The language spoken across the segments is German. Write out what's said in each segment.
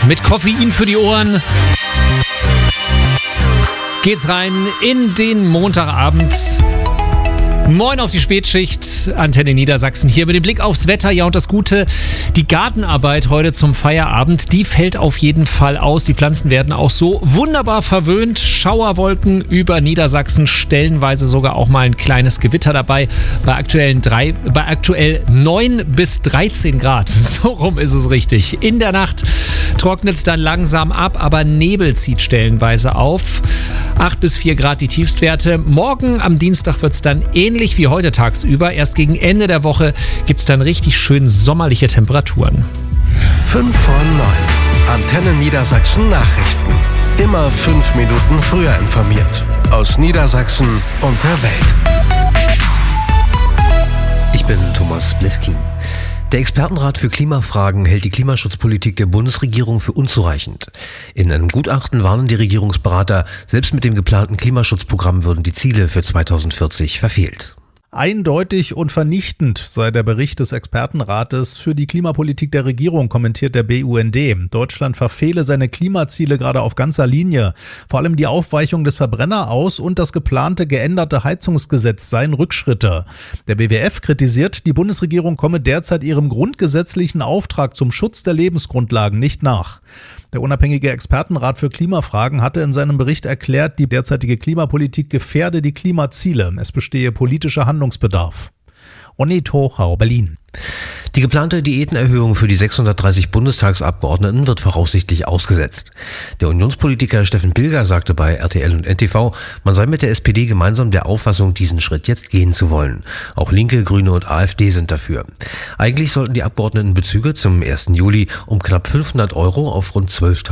Mit Koffein für die Ohren geht's rein in den Montagabend. Moin auf die Spätschicht, Antenne Niedersachsen hier mit dem Blick aufs Wetter. Ja, und das Gute, die Gartenarbeit heute zum Feierabend, die fällt auf jeden Fall aus. Die Pflanzen werden auch so wunderbar verwöhnt. Schauerwolken über Niedersachsen, stellenweise sogar auch mal ein kleines Gewitter dabei. Bei aktuell 9 bis 13 Grad. So rum ist es richtig. In der Nacht trocknet es dann langsam ab, aber Nebel zieht stellenweise auf. 8 bis 4 Grad die Tiefstwerte. Morgen am Dienstag wird es dann ähnlich wie heute tagsüber. Erst gegen Ende der Woche gibt es dann richtig schön sommerliche Temperaturen. 5 vor 9. Antenne Niedersachsen Nachrichten. Immer 5 Minuten früher informiert. Aus Niedersachsen und der Welt. Ich bin Thomas Bleskin. Der Expertenrat für Klimafragen hält die Klimaschutzpolitik der Bundesregierung für unzureichend. In einem Gutachten warnen die Regierungsberater, selbst mit dem geplanten Klimaschutzprogramm würden die Ziele für 2040 verfehlt. Eindeutig und vernichtend sei der Bericht des Expertenrates für die Klimapolitik der Regierung, kommentiert der BUND. Deutschland verfehle seine Klimaziele gerade auf ganzer Linie. Vor allem die Aufweichung des Verbrenneraus- und das geplante geänderte Heizungsgesetz seien Rückschritte. Der BWF kritisiert, die Bundesregierung komme derzeit ihrem grundgesetzlichen Auftrag zum Schutz der Lebensgrundlagen nicht nach. Der unabhängige Expertenrat für Klimafragen hatte in seinem Bericht erklärt, die derzeitige Klimapolitik gefährde die Klimaziele. Es bestehe politischer Handlungsbedarf. Onni Tochau, Berlin. Die geplante Diätenerhöhung für die 630 Bundestagsabgeordneten wird voraussichtlich ausgesetzt. Der Unionspolitiker Steffen Pilger sagte bei RTL und NTV, man sei mit der SPD gemeinsam der Auffassung, diesen Schritt jetzt gehen zu wollen. Auch Linke, Grüne und AfD sind dafür. Eigentlich sollten die Abgeordnetenbezüge zum 1. Juli um knapp 500 € auf rund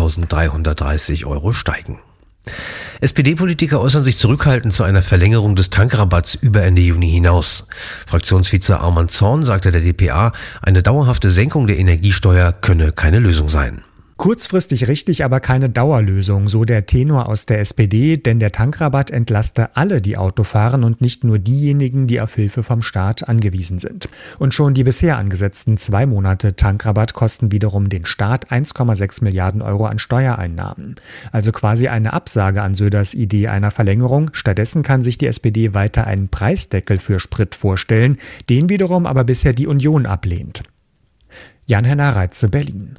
12.330 € steigen. SPD-Politiker äußern sich zurückhaltend zu einer Verlängerung des Tankrabatts über Ende Juni hinaus. Fraktionsvize Arman Zorn sagte der dpa, eine dauerhafte Senkung der Energiesteuer könne keine Lösung sein. Kurzfristig richtig, aber keine Dauerlösung, so der Tenor aus der SPD, denn der Tankrabatt entlaste alle, die Auto fahren und nicht nur diejenigen, die auf Hilfe vom Staat angewiesen sind. Und schon die bisher angesetzten 2 Monate Tankrabatt kosten wiederum den Staat 1,6 Milliarden € an Steuereinnahmen. Also quasi eine Absage an Söders Idee einer Verlängerung. Stattdessen kann sich die SPD weiter einen Preisdeckel für Sprit vorstellen, den wiederum aber bisher die Union ablehnt. Jan-Henner Reitze, Berlin.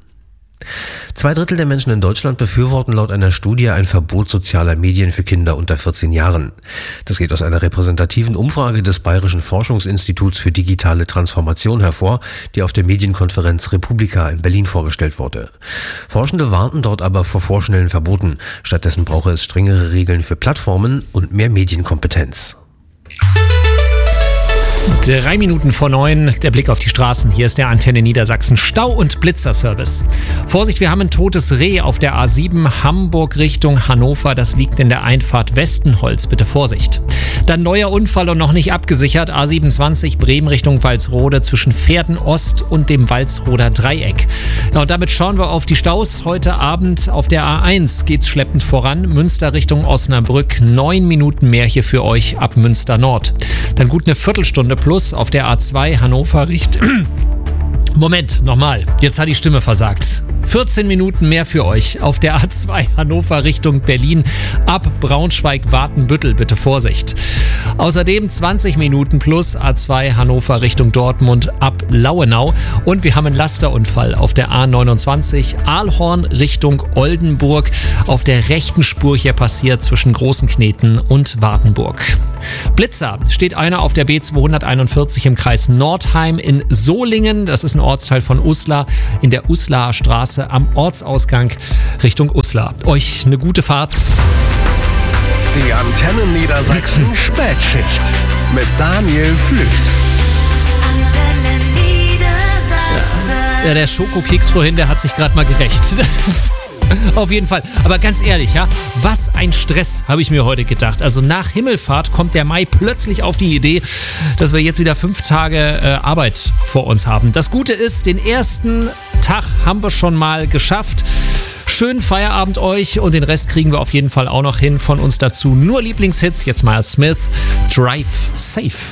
2/3 der Menschen in Deutschland befürworten laut einer Studie ein Verbot sozialer Medien für Kinder unter 14 Jahren. Das geht aus einer repräsentativen Umfrage des Bayerischen Forschungsinstituts für digitale Transformation hervor, die auf der Medienkonferenz Republika in Berlin vorgestellt wurde. Forschende warnten dort aber vor vorschnellen Verboten. Stattdessen brauche es strengere Regeln für Plattformen und mehr Medienkompetenz. 3 Minuten vor 9, der Blick auf die Straßen. Hier ist der Antenne Niedersachsen Stau- und Blitzerservice. Vorsicht, wir haben ein totes Reh auf der A7 Hamburg Richtung Hannover. Das liegt in der Einfahrt Westenholz. Bitte Vorsicht. Dann neuer Unfall und noch nicht abgesichert. A27 Bremen Richtung Walsrode zwischen Pferden Ost und dem Walsroder Dreieck. Ja, und damit schauen wir auf die Staus. Heute Abend auf der A1 geht's schleppend voran. Münster Richtung Osnabrück. 9 Minuten mehr hier für euch ab Münster Nord. Dann gut eine Viertelstunde plus auf der A2 Hannover Richtung... Moment, nochmal. Jetzt hat die Stimme versagt. 14 Minuten mehr für euch auf der A2 Hannover Richtung Berlin ab Braunschweig-Watenbüttel. Bitte Vorsicht. Außerdem 20 Minuten plus A2 Hannover Richtung Dortmund ab Lauenau. Und wir haben einen Lasterunfall auf der A29 Aalhorn Richtung Oldenburg. Auf der rechten Spur hier passiert zwischen Großenkneten und Wartenburg. Blitzer steht einer auf der B241 im Kreis Nordheim in Solingen. Das ist ein Ortsteil von Uslar in der Uslarer Straße am Ortsausgang Richtung Uslar. Euch eine gute Fahrt. Die Antenne Niedersachsen Spätschicht mit Daniel Flüß. Antenne Niedersachsen. Ja, der Schokokeks vorhin, der hat sich gerade mal gerecht. Auf jeden Fall. Aber ganz ehrlich, ja, was ein Stress, habe ich mir heute gedacht. Also nach Himmelfahrt kommt der Mai plötzlich auf die Idee, dass wir jetzt wieder 5 Tage Arbeit vor uns haben. Das Gute ist, den ersten Tag haben wir schon mal geschafft. Schönen Feierabend euch und den Rest kriegen wir auf jeden Fall auch noch hin. Von uns dazu nur Lieblingshits. Jetzt mal Smith, Drive Safe.